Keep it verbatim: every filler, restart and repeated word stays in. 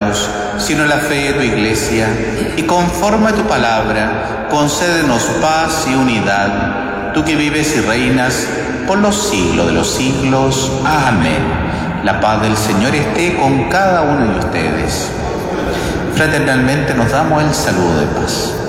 quebrantamos, sino la fe de tu Iglesia, y conforme a tu palabra, concédenos paz y unidad, tú que vives y reinas por los siglos de los siglos. Amén. La paz del Señor esté con cada uno de ustedes. Fraternalmente nos damos el saludo de paz.